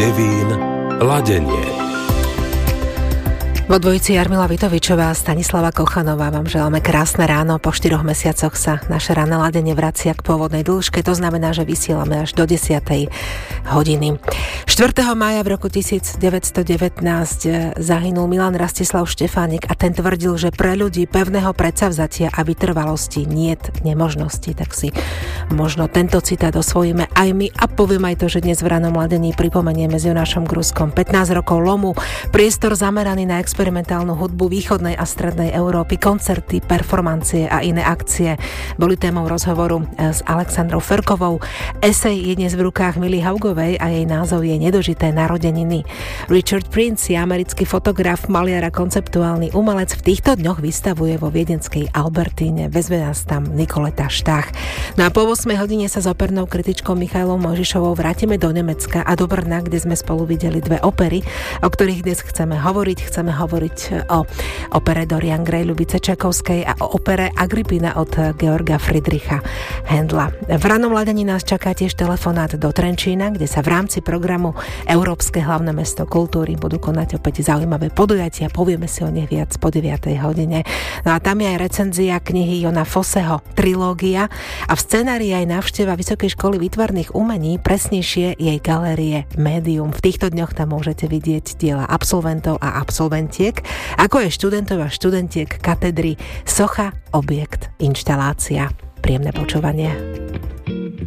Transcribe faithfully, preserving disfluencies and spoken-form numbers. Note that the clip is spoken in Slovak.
devín ladenie. Vo dvojici Jarmila Vitovičová a Stanislava Kochanová vám želáme krásne ráno. Po štyroch mesiacoch sa naše ranné ladenie vracia k pôvodnej dĺžke. To znamená, že vysielame až do desiatej hodiny. štvrtého mája v roku devätnásťstodevätnásť zahynul Milan Rastislav Štefánik a ten tvrdil, že pre ľudí pevného predsavzatia a vytrvalosti niet nemožnosti. Tak si možno tento citát osvojíme aj my a poviem aj to, že dnes v rannom ladení pripomenieme s Jonášom Gruskom pätnásť rokov lomu, priestor zameraný na experimentálnu hudbu východnej a strednej Európy, koncerty, performancie a iné akcie boli témou rozhovoru s Alexandrou Ferkovou. Esej je dnes v rukách Milly Haugovej a jej názov je Nedožité narodeniny. Richard Prince je americký fotograf, maliar a konceptuálny umelec. V týchto dňoch vystavuje vo viedenskej Albertíne. Vezme nás tam Nikoleta Štach. No a po ôsmej hodine sa s opernou kritičkou Michailou Mojžišovou vrátime do Nemecka a do Brna, kde sme spolu videli dve opery, o ktorých dnes chceme hovoriť. Chceme hovoriť o opere Dorian Gray Ľubice Čakovskej a o opere Agrippina od Georga Friedricha Händla. V rannom ladení nás čaká tiež telefonát do Trenčína, kde sa v rámci programu Európske hlavné mesto kultúry budú konať opäť zaujímavé podujatia. Povieme si o nich viac po deviatej hodine. No a tam je aj recenzia knihy Jona Fosseho Trilógia a v scenárii aj návšteva Vysokej školy výtvarných umení, presnejšie jej galérie Médium. V týchto dňoch tam môžete vidieť diela absolventov a absolventiek, ako je študentov a študentiek katedry Socha, objekt, inštalácia. Príjemné počúvanie.